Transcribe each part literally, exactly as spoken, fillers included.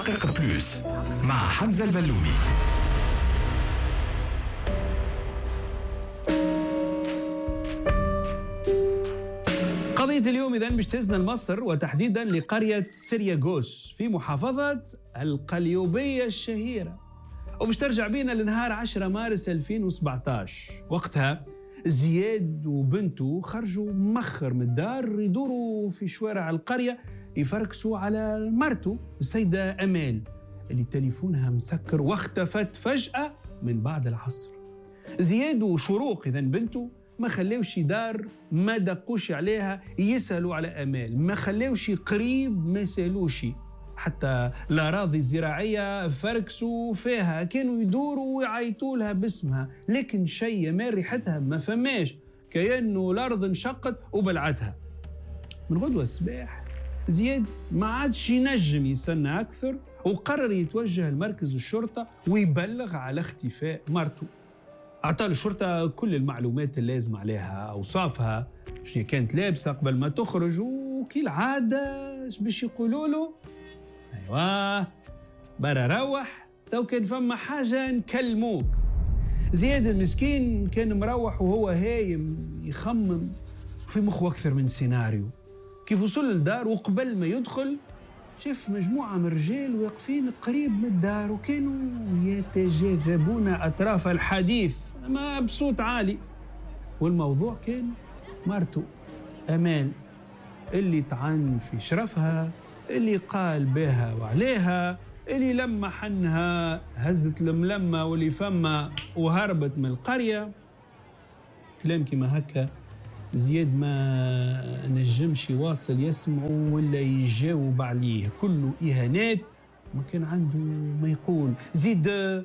دقيقة بلوس مع حمزة البلومي. قضية اليوم إذن باش تهزنا لمصر وتحديدا لقرية سرياغوس في محافظة القليوبية الشهيرة، وباش ترجع بينا لنهار عشرة مارس ألفين وسبعة عشر. وقتها زياد وبنته خرجوا مخر من الدار يدوروا في شوارع القرية يفركسوا على مرته السيدة أمال اللي تليفونها مسكر واختفت فجأة من بعد العصر. زياد وشروق إذن بنته ما خليوش دار ما دقوش عليها يسألوا على أمال، ما خليوش قريب ما يسألوش، حتى الأراضي الزراعية فركسوا فيها، كانوا يدوروا ويعيطوا لها باسمها، لكن شيء ما ريحتها ما فماش، كأنه الأرض انشقت وبلعتها. من غدوة الصباح زياد ما عادش ينجم يستنى أكثر وقرر يتوجه لمركز الشرطة ويبلغ على اختفاء مرته. أعطى الشرطة كل المعلومات اللازمة عليها، أوصافها، شنو كانت لابسة قبل ما تخرج، وكي العادة باش يقولوا له أيوة برا روح تو كان فما حاجة نكلموك. زياد المسكين كان مروح وهو هايم يخمم في مخه أكثر من سيناريو. كيف وصل للدار وقبل ما يدخل شاف مجموعة من الرجال واقفين قريب من الدار وكانوا يتجاذبون أطراف الحديث ما بصوت عالي، والموضوع كان مرته أمال اللي طعن في شرفها، اللي قال بها وعليها، اللي لما حنها هزت الملمة واللي فما وهربت من القرية. كلام كما هكا زياد ما نجمش يواصل يسمعه ولا يجاوب عليه، كله إهانات، ما كان عنده ما يقول. زيد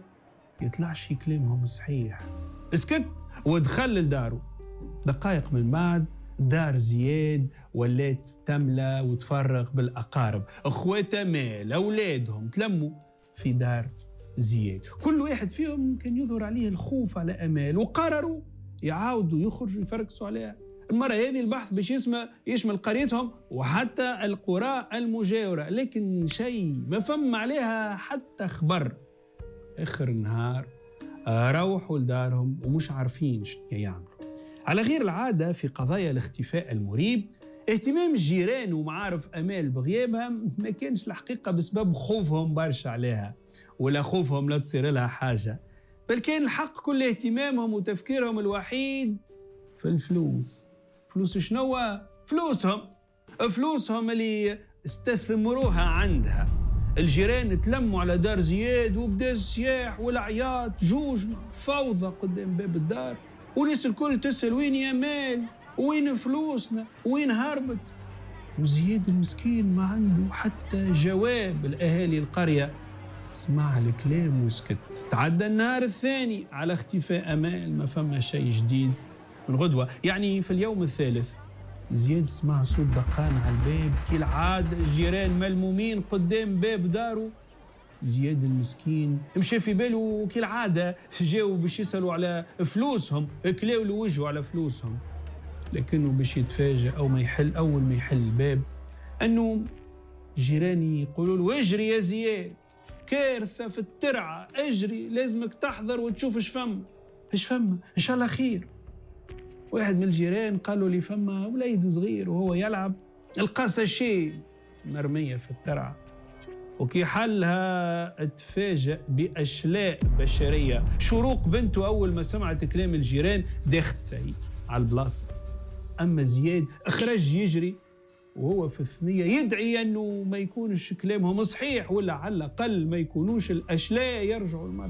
يطلعش كلامهم صحيح، اسكت ودخل لداره. دقائق من بعد دار زياد ولات تملى وتفرغ بالأقارب، أخوات أمال أولادهم تلموا في دار زياد، كل واحد فيهم كان يظهر عليه الخوف على أمال، وقرروا يعاودوا يخرجوا يفركسوا عليها. المرة هذه البحث باش يسمى يشمل قريتهم وحتى القرى المجاورة، لكن شيء ما فهم عليها حتى خبر. آخر النهار روحوا لدارهم ومش عارفين شنو يعملوا. على غير العادة في قضايا الاختفاء المريب، اهتمام الجيران ومعارف أمال بغيابها ما كانش الحقيقة بسبب خوفهم برشا عليها ولا خوفهم لا تصير لها حاجة، بل كان الحق كل اهتمامهم وتفكيرهم الوحيد في الفلوس. فلوس شنو؟ فلوسهم فلوسهم اللي استثمروها عندها. الجيران تلموا على دار زياد وبدا الصياح والعياط، جوج فوضى قدام باب الدار، وناس الكل تسأل وين يا مال، وين فلوسنا، وين هربت. وزياد المسكين ما عنده حتى جواب. الأهالي القرية سمع الكلام وسكت. تعدى النهار الثاني على اختفاء أمال، ما فما شيء جديد. من غدوة يعني في اليوم الثالث زياد سمع صوت دقان على الباب، كي العادة الجيران ملمومين قدام باب داره. زياد المسكين مشى في باله كي العادة جاوا باش يسألوا على فلوسهم، كلاو له وجهه على فلوسهم، لكنه باش يتفاجأ أو ما يحل أول ما يحل الباب أنه جيراني يقولوا له اجري يا زياد، كارثة في الترعة، اجري لازمك تحضر وتشوف اش فما اش فما إن شاء الله خير. واحد من الجيران قالوا لي فما وليد صغير وهو يلعب لقى ساشيه مرمية في الترعة، وكي حلها اتفاجأ بأشلاء بشرية. شروق بنته أول ما سمعت كلام الجيران داخت سعيد على البلاصة، أما زياد أخرج يجري وهو في الثنية يدعي أنه ما يكونش كلامهم صحيح، ولا على الأقل ما يكونوش الأشلاء يرجعوا المرض.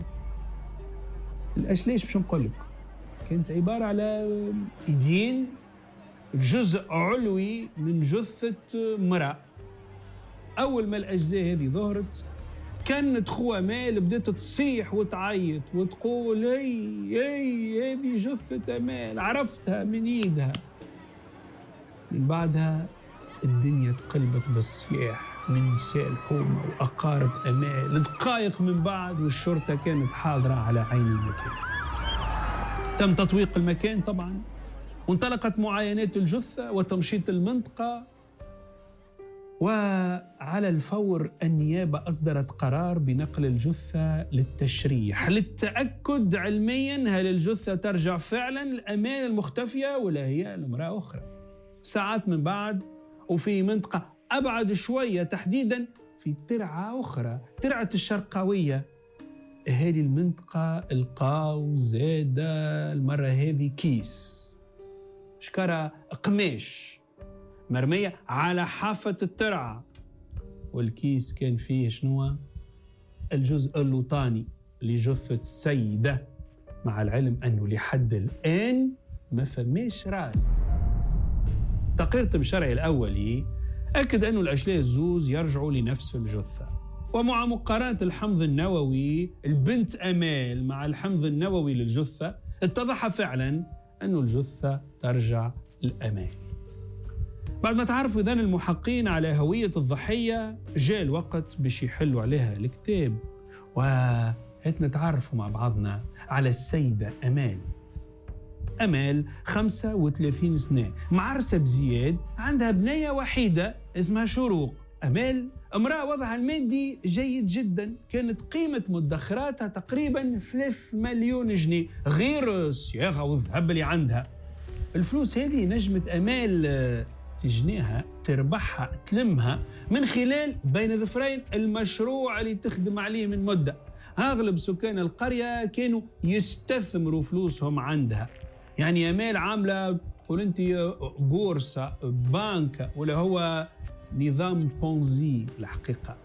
الأشلاء باش نقول لك كانت عبارة على إيدين، جزء علوي من جثة امرأة. أول ما الأجزاء هذه ظهرت كانت خوة أمال بدأت تصيح وتعيط وتقول هي هي هذه جثة أمال، عرفتها من إيدها. من بعدها الدنيا تقلبت بالصياح من نساء الحومة وأقارب أمال. دقائق من بعد والشرطة كانت حاضرة على عين المكان. تم تطويق المكان طبعا، وانطلقت معاينات الجثة وتمشيط المنطقة. وعلى الفور النيابة أصدرت قرار بنقل الجثة للتشريح للتأكد علمياً هل الجثة ترجع فعلاً لأمال المختفية ولا هي لامرأة أخرى. ساعات من بعد وفي منطقة أبعد شوية تحديداً في ترعة أخرى، ترعة الشرقاوية، أهالي المنطقة القاو زادة المرة هذه كيس شكرا قماش مرمية على حافة الترعة، والكيس كان فيه شنو؟ الجزء اللوطاني لجثة السيدة، مع العلم أنه لحد الآن ما فماش راس. تقرير الطب الشرعي الأولي أكد أنه الأشلاء الزوز يرجعوا لنفس الجثة، ومع مقارنة الحمض النووي البنت أمال مع الحمض النووي للجثة اتضح فعلا أنه الجثة ترجع لأمال. بعد ما تعرفوا إذن المحققين على هوية الضحية جاء الوقت باش يحلوا عليها الكتاب، وهات نتعرفوا مع بعضنا على السيدة أمال. أمال خمسة وثلاثين سنة، معرسة بزياد، عندها بنية وحيدة اسمها شروق. أمال امرأة وضعها المادي جيد جدا، كانت قيمة مدخراتها تقريبا ثلاثة مليون جنيه غير الصياغة والذهب اللي عندها. الفلوس هذه نجمت أمال تجنيها تربحها تلمها من خلال بين ظفرين المشروع اللي تخدم عليه من مدة. أغلب سكان القرية كانوا يستثمروا فلوسهم عندها، يعني أمال عاملة قول أنت بورصة بنك ولا هو نظام بونزي الحقيقة.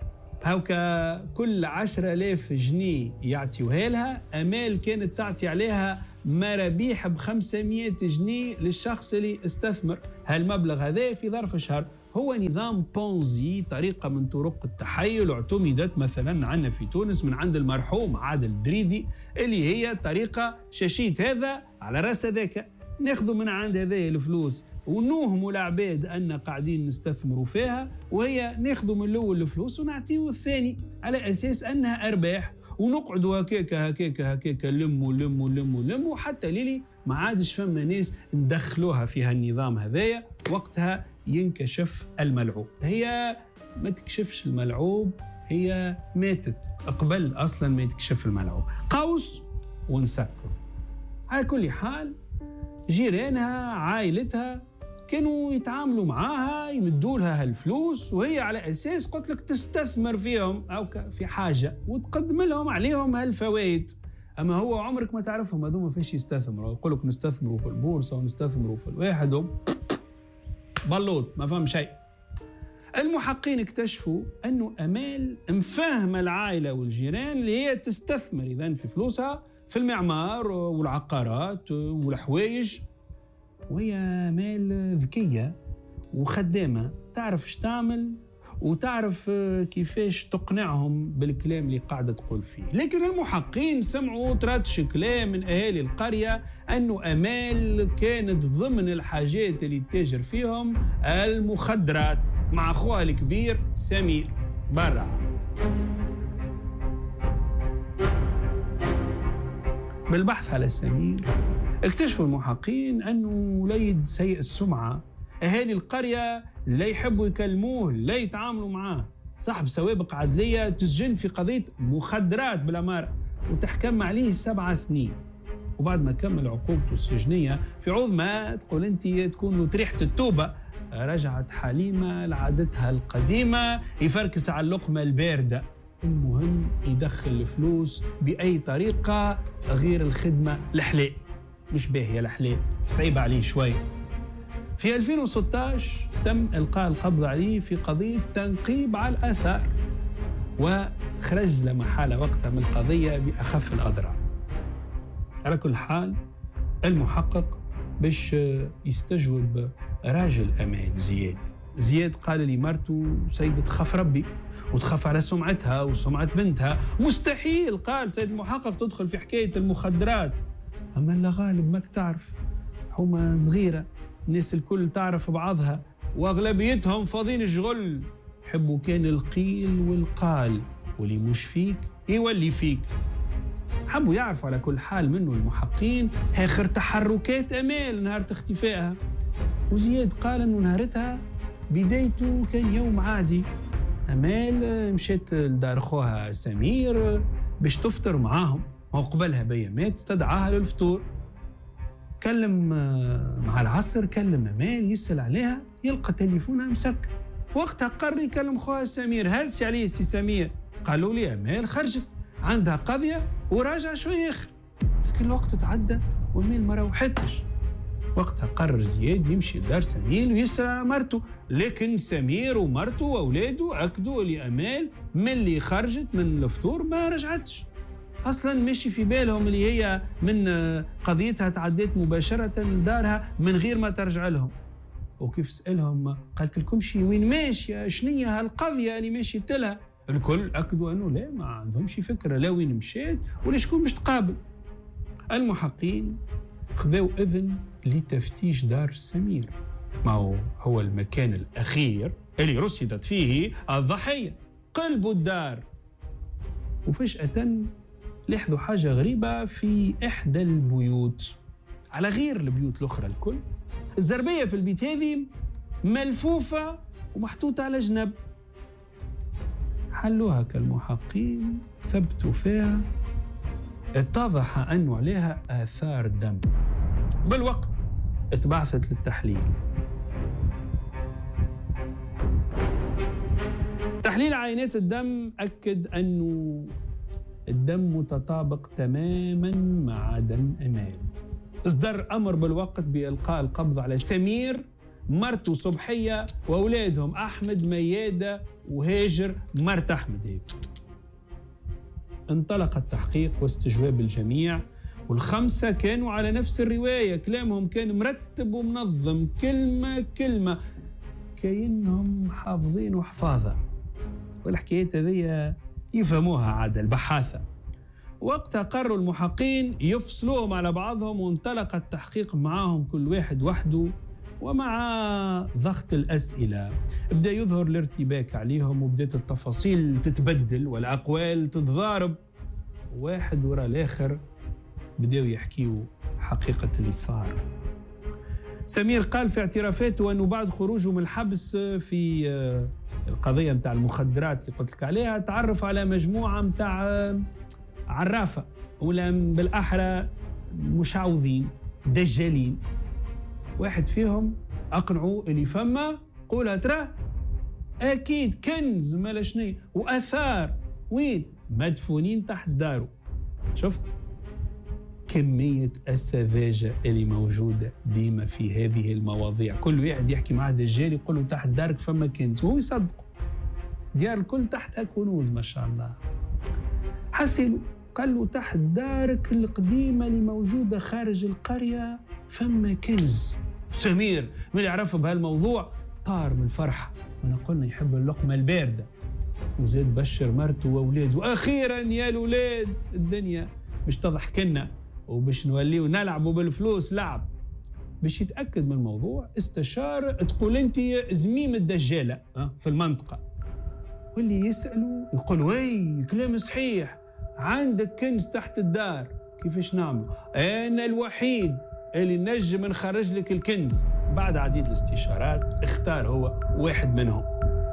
هاوكا كل عشرة آلاف جنيه يعطيوها لها، أمال كانت تعطي عليها مرابيح بخمسمائة جنيه للشخص اللي استثمر هالمبلغ هذا في ظرف شهر. هو نظام بونزي، طريقة من طرق التحيل اعتمدت مثلا عندنا في تونس من عند المرحوم عادل الدريدي، اللي هي طريقة شاشيت هذا على راس هذاك، ناخذوا من عند هذه الفلوس ونوهموا العباد أن قاعدين نستثمروا فيها، وهي ناخذوا من الأول الفلوس ونعطيه الثاني على أساس أنها أرباح، ونقعدوا هكاكا هكاكا هكاكا لموا لموا لموا لموا حتى ليلي ما عادش فما ناس ندخلوها في هالنظام هذايا. وقتها ينكشف الملعوب. هي ما تكشفش الملعوب، هي ماتت قبل أصلا ما يتكشف الملعوب، قوس ونسكر. على كل حال جيرانها عائلتها كانوا يتعاملوا معاها يمدوا لها هالفلوس، وهي على اساس قلت لك تستثمر فيهم او في حاجه وتقدم لهم عليهم هالفوائد. اما هو عمرك ما تعرفهم هذوما فاش يستثمروا، يقول لك نستثمروا في البورصه ونستثمروا في الواحد بلوط ما فهم شيء. المحققين اكتشفوا انه امال مفاهمه العائله والجيران اللي هي تستثمر اذا في فلوسها في المعمار والعقارات والحوايج، وهي مال ذكية وخدامة تعرف ايش تعمل وتعرف كيفاش تقنعهم بالكلام اللي قاعدة تقول فيه. لكن المحققين سمعوا تراتش كلام من أهالي القرية أنه أمال كانت ضمن الحاجات اللي تاجر فيهم المخدرات مع أخوها الكبير سمير برا. بالبحث على سمير اكتشفوا المحققين أنه وليد سيء السمعة، أهالي القرية لا يحبوا يكلموه لا يتعاملوا معاه، صاحب سوابق عدلية تسجن في قضية مخدرات بالأمارة وتحكم عليه سبع سنين. وبعد ما كمل عقوبته السجنية في عوض ما تقول أنت تكون له ريحة التوبة، رجعت حليمة لعادتها القديمة يفركس على اللقمة الباردة، المهم يدخل الفلوس بأي طريقة غير الخدمة الحلال. مش باهية الحلال، صعيبة عليه شوية. في ألفين وستة عشر تم إلقاء القبض عليه في قضية تنقيب على الآثار، وخرج لا محالة وقتها من القضية بأخف الأضرار. على كل حال المحقق باش يستجوب راجل أمال زياد زياد قال لي مرته سيدة تخاف ربي وتخاف على سمعتها وسمعة بنتها، مستحيل قال سيد المحقق تدخل في حكاية المخدرات. أما لا غالب ماك تعرف حومة صغيرة، الناس الكل تعرف بعضها وأغلبيتهم فاضين الشغل، حبوا كان القيل والقال، واللي مش فيك يولي فيك. حبوا يعرفوا على كل حال منه المحققين آخر تحركات أمال نهار اختفائها، وزياد قال أنه نهارتها بدايته كان يوم عادي. أمال مشيت لدار خوها سمير باش تفطر معاهم، وقبلها بيامات استدعاها للفطور. كلم مع العصر، كلم أمال يسأل عليها، يلقى تليفونها مسكر. وقتها قرر يكلم خوها سمير. هز عليه سي سمير، قالوا لي أمال خرجت عندها قضية وراجع شوية آخر، لكن الوقت تعدى وأمال ما روحتش. وقتها قرر زياد يمشي لدار سمير ويسأل على مرته، لكن سمير ومرته وأولاده أكدوا لأمال من اللي خرجت من الفطور ما رجعتش. أصلاً مشي في بالهم اللي هي من قضيتها تعديت مباشرة لدارها من غير ما ترجع لهم. وكيف سألهم قالت لكم شي وين ماشية، شنية هالقضية اللي مشيت لها؟ الكل أكدوا أنه لا، ما عندهمش فكرة لا وين مشيت ولا شكون باش تقابل. المحققين خذوا إذن لتفتيش دار سمير، ما هو هو المكان الأخير اللي رصدت فيه الضحية. قلبوا الدار وفجأة لاحظوا حاجة غريبة في إحدى البيوت على غير البيوت الأخرى الكل. الزربية في البيت هذه ملفوفة ومحطوطة على جنب. حلوها كالمحققين، ثبتوا فيها، اتضح أنه عليها آثار دم. بالوقت اتبعثت للتحليل. تحليل عينات الدم أكد أنه الدم متطابق تماماً مع دم أمال. اصدر أمر بالوقت بإلقاء القبض على سمير، مرته صبحية، وأولادهم أحمد، ميادة وهاجر مرت أحمد هيك. انطلق التحقيق واستجواب الجميع، والخمسة كانوا على نفس الرواية، كلامهم كان مرتب ومنظم كلمة كلمة كأنهم حافظين وحفاظة، والحكايات هذه يفهموها عاد البحاثة. وقتها قرروا المحققين يفصلوهم على بعضهم، وانطلق التحقيق معاهم كل واحد وحده. ومع ضغط الأسئلة بدأ يظهر الارتباك عليهم، وبدأت التفاصيل تتبدل والأقوال تتضارب. واحد وراء الآخر بدأوا يحكيوا حقيقة اللي صار. سمير قال في اعترافاته أنه بعد خروجه من الحبس في القضية متاع المخدرات اللي قلت لك عليها، تعرف على مجموعة متاع عرافة، ولا بالأحرى مشعوذين دجالين. واحد فيهم أقنعوا اللي فما، قولها ترى أكيد كنز مالا شني وأثار، وين؟ مدفونين تحت داره. شفت كمية السذاجة اللي موجودة ديما في هذه المواضيع. كل واحد يحكي مع دجال يقول له تحت دارك فما كنز، وهو يصدقه. ديار الكل تحتها كنوز ما شاء الله. حسن قال له تحت دارك القديمة اللي موجودة خارج القرية فما كنز. سمير من اللي يعرف بهالموضوع طار من الفرحة، وانا قلنا يحب اللقمة الباردة، وزاد بشر مرته وأولاده. وأخيرا يا الأولاد الدنيا مش تضحك لنا وباش نوليو نلعبوا بالفلوس لعب. باش يتأكد من الموضوع استشار تقول انت زميم الدجالة في المنطقة، واللي يسألوا يقول وي كلام صحيح، عندك كنز تحت الدار، كيفاش نعمل؟ أنا الوحيد اللي نجم نخرج لك الكنز. بعد عديد الاستشارات اختار هو واحد منهم.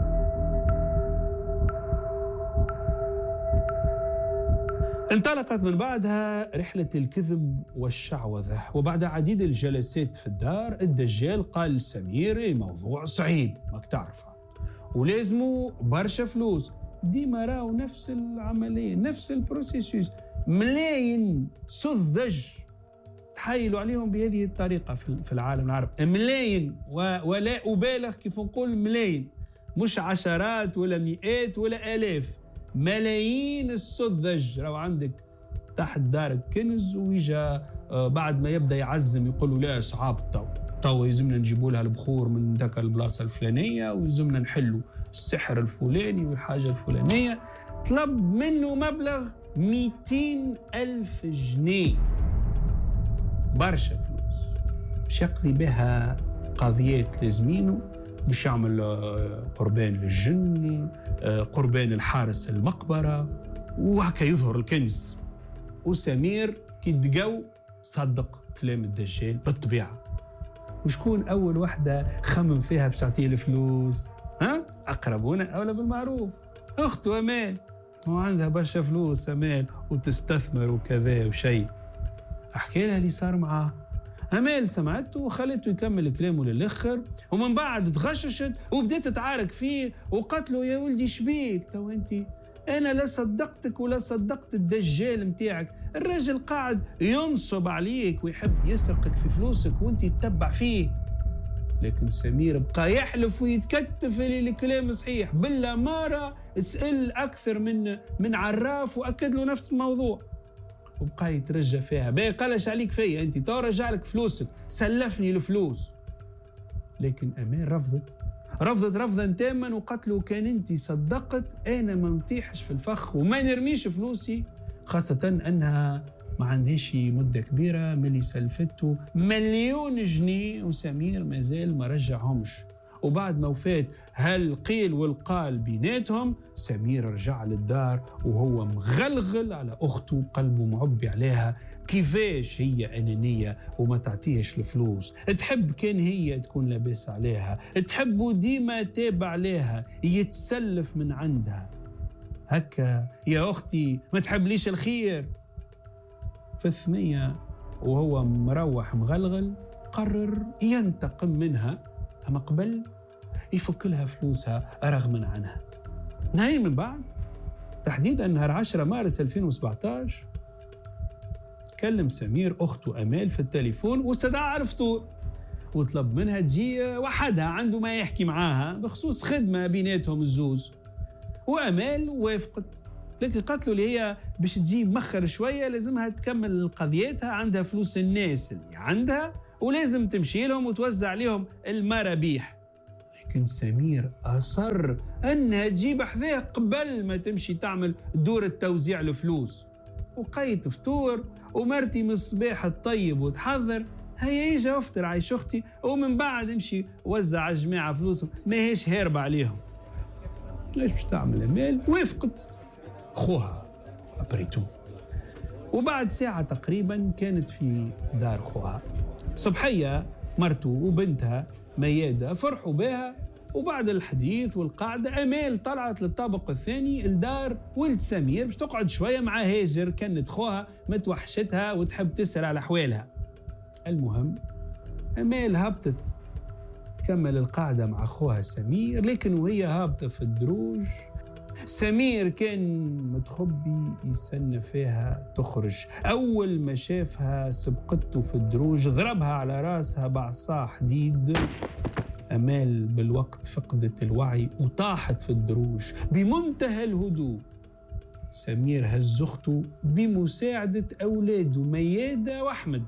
انطلقت من بعدها رحلة الكذب والشعوذة، وبعد عديد الجلسات في الدار الدجال قال لسمير الموضوع صعيب ماك تعرفه، ولازمه برشا فلوس. ديما راهو نفس العملية نفس البروسيسوس، ملايين سذج تحايلوا عليهم بهذه الطريقة في العالم العربي، ملايين، ولا أبالغ كيف نقول ملايين، مش عشرات ولا مئات ولا آلاف، ملايين السذج. راهو عندك تحت دارك كنز، ويجا بعد ما يبدأ يعزم يقولوا لا صعاب التو تو يلزمنا نجيبوا لها البخور من ذاك البلاصة الفلانية، ويلزمنا نحلوا السحر الفلاني والحاجة الفلانية. طلب منه مبلغ مئتين ألف جنيه، برشا فلوس، باش يقضي بها قضيات لازمينه، باش يعمل قربان للجن، قربان الحارس المقبرة، وهكا يظهر الكنز. وسمير كي دقو صدق كلام الدجال بالطبيعة، وشكون أول واحدة خمم فيها باش تعطيه الفلوس؟ ها؟ أقربون أولى بالمعروف، أخته أمال، وعندها برشا فلوس أمال وتستثمر وكذا وشيء. أحكي لها اللي صار معاه. أمال سمعته وخلته يكمل كلامه للآخر، ومن بعد تغششت وبدأت تعارك فيه وقالت له يا ولدي شبيك تو أنت؟ أنا لا صدقتك ولا صدقت الدجال متاعك، الراجل قاعد ينصب عليك ويحب يسرقك في فلوسك وأنت تتبع فيه. لكن سمير بقى يحلف ويتكتف اللي الكلام صحيح، بالأمارة اسأل أكثر من من عراف وأكد له نفس الموضوع، وبقى يترجى فيها. باهي قالش عليك فيا أنت، تو رجع لك فلوسك، سلفني الفلوس. لكن أمال رفضت رفضت رفضا تاما وقالت له كان أنت صدقت أنا ما نطيحش في الفخ وما نرميش فلوسي، خاصة أنها ما عندهاش مدة كبيرة من اللي سلفته مليون جنيه وسمير ما زال ما رجعهمش. وبعد ما وفات هالقيل والقال بيناتهم، سمير رجع للدار وهو مغلغل على أخته، قلبه معبي عليها كيفاش هي أنانية وما تعطيهش الفلوس، تحب كان هي تكون لاباس عليها، تحبه ديما تابع عليها، يتسلف من عندها. هكا يا أختي ما تحبليش الخير. في الثنية وهو مروح مغلغل قرر ينتقم منها، أما قبل يفك لها فلوسها رغما عنها. نهاية من بعد تحديدا نهار عشرة مارس ألفين وسبعة عشر كلم سمير أخته أمال في التليفون واستدعى على الفطور، وطلب منها تجي وحدها عنده ما يحكي معاها بخصوص خدمة بيناتهم الزوز. وأمال وافقت، لكن قالت له اللي هي باش تجي مخر شوية لازمها تكمل قضيتها، عندها فلوس الناس اللي عندها ولازم تمشي لهم وتوزع عليهم المرابيح. لكن سمير أصر أنها تجيب حذاه قبل ما تمشي تعمل دور توزيع الفلوس. وقيت فطور ومرتي من الصباح الطيب وتحضر، هيا يجا افطر عايش أختي ومن بعد امشي وزع على الجماعة فلوسهم، ما هيش هاربة عليهم. ليش باش تعمل أمال؟ وافقت خوها أبريتو. وبعد ساعة تقريبا كانت في دار خوها. صبحية مرته وبنتها ميادة فرحوا بها، وبعد الحديث والقعدة أمال طلعت للطابق الثاني الدار ولد سمير باش تقعد شوية مع هاجر، كانت خوها متوحشتها وتحب تسأل على أحوالها. المهم أمال هبطت تكمل القعدة مع خوها سمير، لكن وهي هابطة في الدروج سمير كان متخبي يستنى فيها تخرج. أول ما شافها سبقته في الدروج ضربها على راسها بعصا حديد. أمال بالوقت فقدت الوعي وطاحت في الدروج بمنتهى الهدوء. سمير هز أخته بمساعدة أولاده ميادة وأحمد،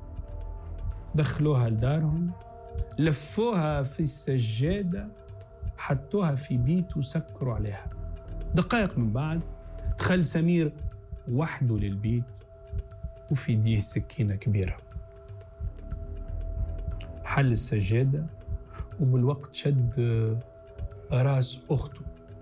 دخلوها لدارهم، لفوها في السجادة، حطوها في بيت وسكروا عليها. دقائق من بعد دخل سمير وحده للبيت وفي يديه سكينة كبيرة، حل السجادة وبالوقت شد راس أخته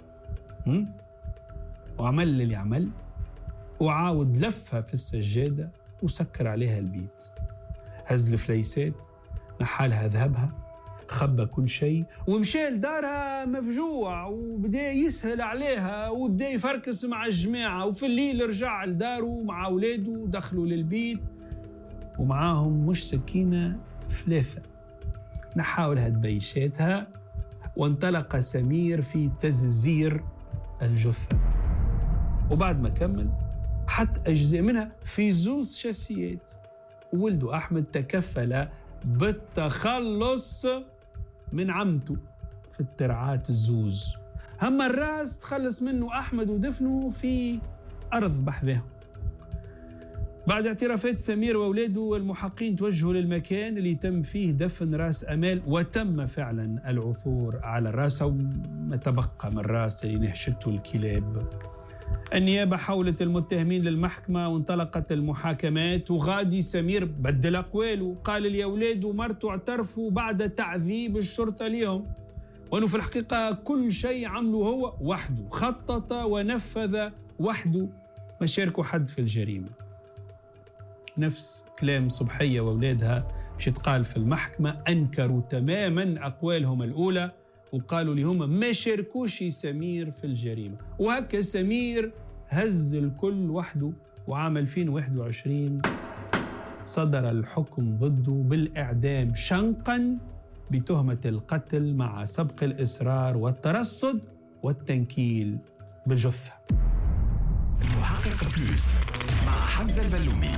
وعمل اللي عمل، وعاود لفها في السجادة وسكر عليها البيت. هز الفليسات، نحالها ذهبها، خبى كل شيء ومشى لدارها مفجوع وبدا يسهل عليها وبدا يفركس مع الجماعة. وفي الليل رجع لداره مع أولاده، دخلوا للبيت ومعاهم مش سكينة ثلاثة، نحاولها دبيشاتها، وانطلق سمير في تززير الجثة. وبعد ما كمل حط أجزاء منها في زوز شاسيات. ولده أحمد تكفل بالتخلص من عمته في الترعات الزوز. هم الراس تخلص منه أحمد ودفنه في أرض بحذاهم. بعد اعترافات سمير وأولاده المحققين توجهوا للمكان اللي تم فيه دفن راس أمال، وتم فعلا العثور على الراس وما تبقى من الراس اللي نهشته الكلاب. النيابة حولت المتهمين للمحكمة وانطلقت المحاكمات، وغادي سمير بدل أقواله، قال لي أولاده ومرته اعترفوا بعد تعذيب الشرطة ليهم، وأنه في الحقيقة كل شيء عمله هو وحده، خطط ونفذ وحده، ما شاركوا حد في الجريمة. نفس كلام صبحية وأولادها مش يتقال في المحكمة، أنكروا تماماً أقوالهم الأولى وقالوا لي هم ما شاركوش سمير في الجريمة. وهكا سمير هز الكل وحده، وعام ألفين وواحد وعشرين صدر الحكم ضده بالإعدام شنقاً بتهمة القتل مع سبق الإصرار والترصد والتنكيل بالجثة. المحقق بلوس مع حمزة البلومي.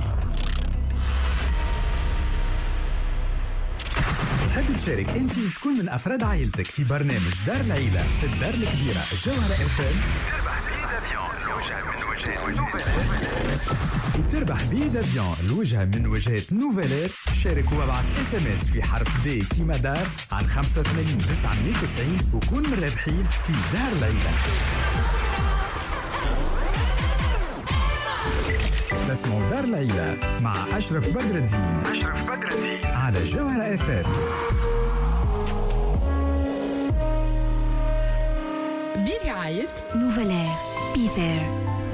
تحب تشارك انت وشكون من افراد عائلتك في برنامج دار العيلة في الدار الكبيرة الجوهرة اف ام؟ تربح بي دافيون الوجهة من وجهات نوفيلير. شارك وابعث اس ام اس في حرف دي كيما دار على خمسة وثمانين تسعمية وتسعين وكون من الرابحين في دار العيلة. اسمه دار العيلة مع أشرف بدر الدين. أشرف بدر الدين على جوهرة اف ام. برعاية نوفيلير بي ذير.